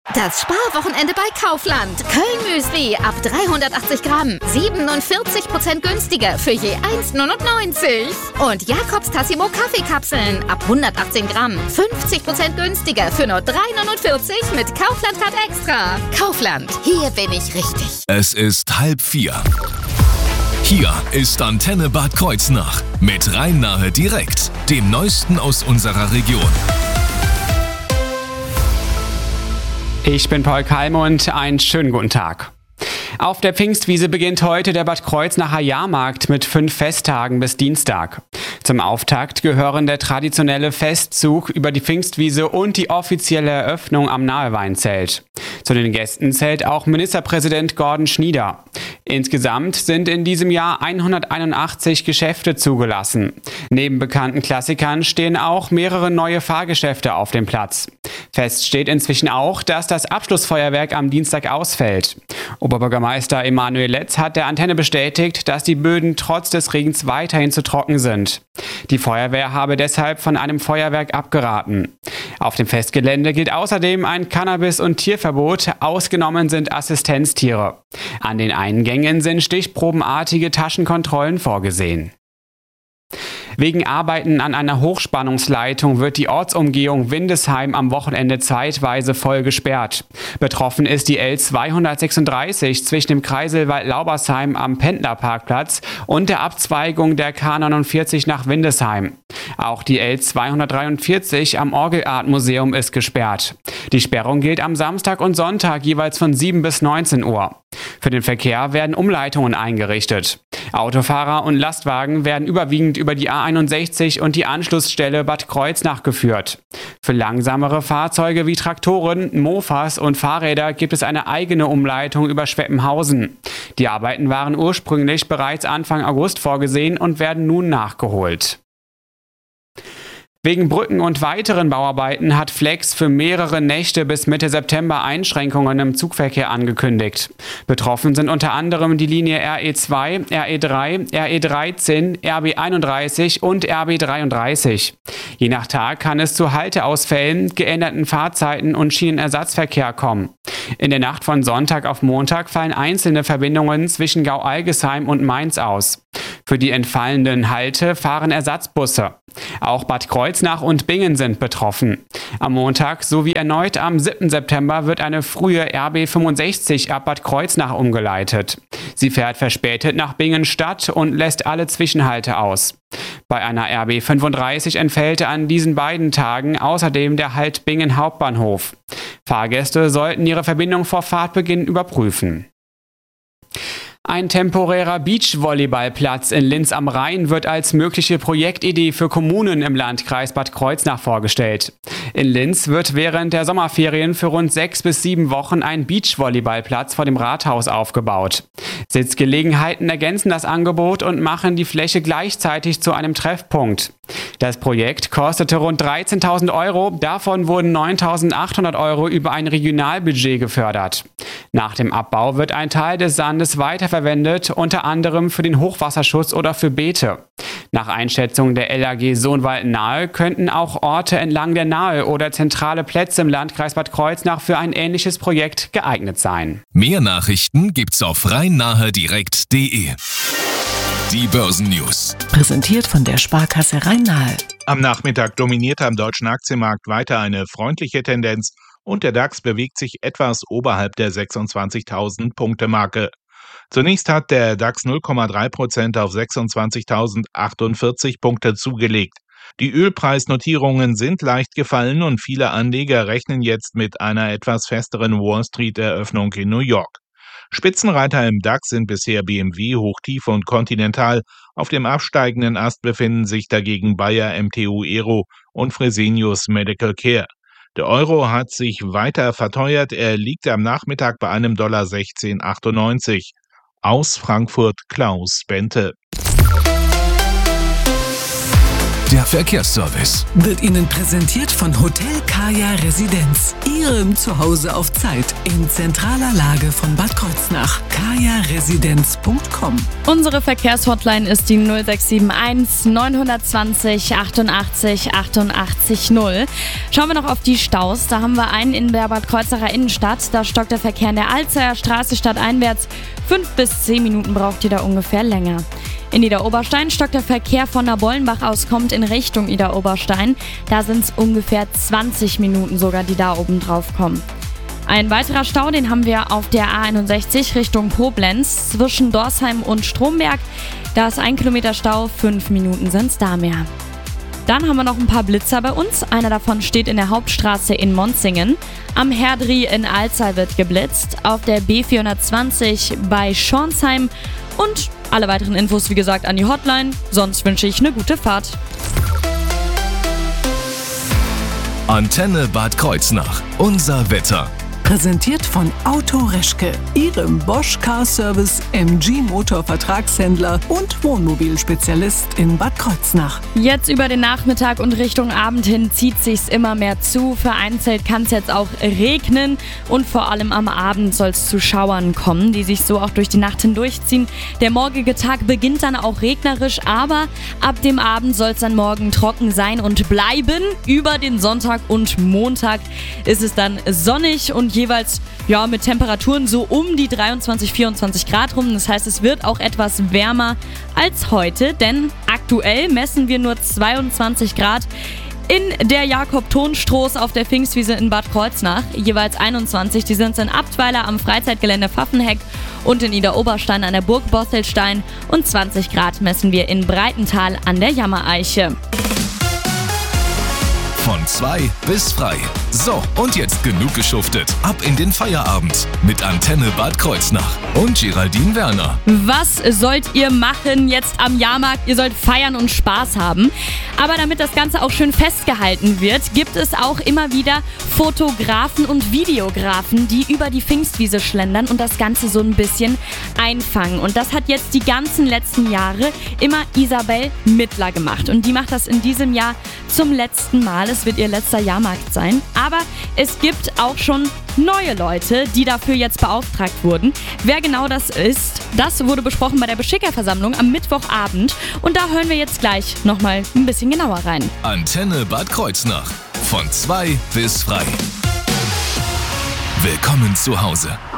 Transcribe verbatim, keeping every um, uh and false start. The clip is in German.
Das Sparwochenende bei Kaufland. Köln-Müsli ab dreihundertachtzig Gramm. siebenundvierzig Prozent günstiger für je eins Komma neunundneunzig. Und Jakobs Tassimo Kaffeekapseln ab hundertachtzehn Gramm. fünfzig Prozent günstiger für nur drei Komma neunundvierzig mit Kaufland-Card Extra. Kaufland, hier bin ich richtig. Es ist halb vier. Hier ist Antenne Bad Kreuznach mit Rhein-Nahe direkt, dem Neuesten aus unserer Region. Ich bin Paul Kalmund, einen schönen guten Tag. Auf der Pfingstwiese beginnt heute der Bad Kreuznacher Jahrmarkt mit fünf Festtagen bis Dienstag. Zum Auftakt gehören der traditionelle Festzug über die Pfingstwiese und die offizielle Eröffnung am Naheweinzelt. Zu den Gästen zählt auch Ministerpräsident Gordon Schnieder. Insgesamt sind in diesem Jahr hunderteinundachtzig Geschäfte zugelassen. Neben bekannten Klassikern stehen auch mehrere neue Fahrgeschäfte auf dem Platz. Fest steht inzwischen auch, dass das Abschlussfeuerwerk am Dienstag ausfällt. Oberbürgermeister Emanuel Letz hat der Antenne bestätigt, dass die Böden trotz des Regens weiterhin zu trocken sind. Die Feuerwehr habe deshalb von einem Feuerwerk abgeraten. Auf dem Festgelände gilt außerdem ein Cannabis- und Tierverbot, ausgenommen sind Assistenztiere. An den Eingängen sind stichprobenartige Taschenkontrollen vorgesehen. Wegen Arbeiten an einer Hochspannungsleitung wird die Ortsumgehung Windesheim am Wochenende zeitweise voll gesperrt. Betroffen ist die L zweihundertsechsunddreißig zwischen dem Kreiselwald Laubersheim am Pendlerparkplatz und der Abzweigung der K neunundvierzig nach Windesheim. Auch die L zweihundertdreiundvierzig am Orgelartmuseum ist gesperrt. Die Sperrung gilt am Samstag und Sonntag jeweils von sieben bis neunzehn Uhr. Für den Verkehr werden Umleitungen eingerichtet. Autofahrer und Lastwagen werden überwiegend über die A einundsechzig und die Anschlussstelle Bad Kreuznach geführt. Für langsamere Fahrzeuge wie Traktoren, Mofas und Fahrräder gibt es eine eigene Umleitung über Schweppenhausen. Die Arbeiten waren ursprünglich bereits Anfang August vorgesehen und werden nun nachgeholt. Wegen Brücken und weiteren Bauarbeiten hat Flex für mehrere Nächte bis Mitte September Einschränkungen im Zugverkehr angekündigt. Betroffen sind unter anderem die Linie R E zwei, R E drei, R E dreizehn, R B einunddreißig und R B dreiunddreißig. Je nach Tag kann es zu Halteausfällen, geänderten Fahrzeiten und Schienenersatzverkehr kommen. In der Nacht von Sonntag auf Montag fallen einzelne Verbindungen zwischen Gau-Algesheim und Mainz aus. Für die entfallenden Halte fahren Ersatzbusse. Auch Bad Kreuznach und Bingen sind betroffen. Am Montag sowie erneut am siebten September wird eine frühe R B fünfundsechzig ab Bad Kreuznach umgeleitet. Sie fährt verspätet nach Bingen Stadt und lässt alle Zwischenhalte aus. Bei einer R B fünfunddreißig entfällt an diesen beiden Tagen außerdem der Halt Bingen Hauptbahnhof. Fahrgäste sollten ihre Verbindung vor Fahrtbeginn überprüfen. Ein temporärer Beachvolleyballplatz in Linz am Rhein wird als mögliche Projektidee für Kommunen im Landkreis Bad Kreuznach vorgestellt. In Linz wird während der Sommerferien für rund sechs bis sieben Wochen ein Beachvolleyballplatz vor dem Rathaus aufgebaut. Sitzgelegenheiten ergänzen das Angebot und machen die Fläche gleichzeitig zu einem Treffpunkt. Das Projekt kostete rund dreizehntausend Euro, davon wurden neuntausendachthundert Euro über ein Regionalbudget gefördert. Nach dem Abbau wird ein Teil des Sandes weiterverwendet, unter anderem für den Hochwasserschutz oder für Beete. Nach Einschätzung der L A G Sohnwald-Nahe könnten auch Orte entlang der Nahe oder zentrale Plätze im Landkreis Bad Kreuznach für ein ähnliches Projekt geeignet sein. Mehr Nachrichten gibt's auf rhein-nahe direkt punkt de. Die Börsennews. Präsentiert von der Sparkasse Rhein-Nahe. Am Nachmittag dominierte am deutschen Aktienmarkt weiter eine freundliche Tendenz und der DAX bewegt sich etwas oberhalb der sechsundzwanzigtausend Punkte Marke. Zunächst hat der DAX null Komma drei Prozent auf sechsundzwanzigtausendachtundvierzig Punkte zugelegt. Die Ölpreisnotierungen sind leicht gefallen und viele Anleger rechnen jetzt mit einer etwas festeren Wall-Street-Eröffnung in New York. Spitzenreiter im DAX sind bisher B M W, Hochtief und Continental. Auf dem absteigenden Ast befinden sich dagegen Bayer, M T U Aero und Fresenius Medical Care. Der Euro hat sich weiter verteuert. Er liegt am Nachmittag bei einem Dollar sechzehn Komma achtundneunzig. Aus Frankfurt Klaus Bente. der Verkehrsservice. Wird Ihnen präsentiert von Hotel Kaya Residenz. Ihrem Zuhause auf Zeit in zentraler Lage von Bad Kreuznach. kaya residenz punkt com. Unsere Verkehrshotline ist die null sechs sieben eins neun zwei null achtundachtzig achtundachtzig null. Schauen wir noch auf die Staus. Da haben wir einen in der Bad Kreuznacher Innenstadt. Da stockt der Verkehr in der Alzeyer Straße stadteinwärts. Fünf bis zehn Minuten braucht ihr da ungefähr länger. In Idar-Oberstein stockt der Verkehr von der Bollenbach aus, kommt in Richtung Idar-Oberstein. Da sind es ungefähr zwanzig Minuten sogar, die da oben drauf kommen. Ein weiterer Stau, den haben wir auf der A einundsechzig Richtung Koblenz zwischen Dorsheim und Stromberg. Da ist ein Kilometer Stau, fünf Minuten sind es da mehr. Dann haben wir noch ein paar Blitzer bei uns. Einer davon steht in der Hauptstraße in Monzingen. Am Herdri in Alzey wird geblitzt. Auf der B vierhundertzwanzig bei Schornsheim. Und alle weiteren Infos, wie gesagt, an die Hotline. Sonst wünsche ich eine gute Fahrt. Antenne Bad Kreuznach. Unser Wetter. Präsentiert von Auto Reschke, Ihrem Bosch Car Service M G Motor Vertragshändler und Wohnmobilspezialist in Bad Kreuznach. Jetzt über den Nachmittag und Richtung Abend hin zieht sich's immer mehr zu. Vereinzelt kann es jetzt auch regnen und vor allem am Abend soll es zu Schauern kommen, die sich so auch durch die Nacht hindurchziehen. Der morgige Tag beginnt dann auch regnerisch, aber ab dem Abend soll es dann morgen trocken sein und bleiben. Über den Sonntag und Montag ist es dann sonnig und jeweils ja, mit Temperaturen so um die dreiundzwanzig, vierundzwanzig Grad rum. Das heißt, es wird auch etwas wärmer als heute, denn aktuell messen wir nur zweiundzwanzig Grad. In der Jakob-Thon-Stroß auf der Pfingstwiese in Bad Kreuznach jeweils einundzwanzig. Die sind in Abtweiler am Freizeitgelände Pfaffenheck und in Idar-Oberstein an der Burg Bostelstein. Und zwanzig Grad messen wir in Breitental an der Jammereiche. Von zwei bis frei. So, und jetzt genug geschuftet. Ab in den Feierabend mit Antenne Bad Kreuznach und Geraldine Werner. Was sollt ihr machen jetzt am Jahrmarkt? Ihr sollt feiern und Spaß haben. Aber damit das Ganze auch schön festgehalten wird, gibt es auch immer wieder Fotografen und Videografen, die über die Pfingstwiese schlendern und das Ganze so ein bisschen einfangen. Und das hat jetzt die ganzen letzten Jahre immer Isabel Mittler gemacht. Und die macht das in diesem Jahr zum letzten Mal. Es wird ihr letzter Jahrmarkt sein. Aber es gibt auch schon neue Leute, die dafür jetzt beauftragt wurden. Wer genau das ist, das wurde besprochen bei der Beschickerversammlung am Mittwochabend. Und da hören wir jetzt gleich nochmal ein bisschen genauer rein. Antenne Bad Kreuznach. Von zwei bis frei. Willkommen zu Hause.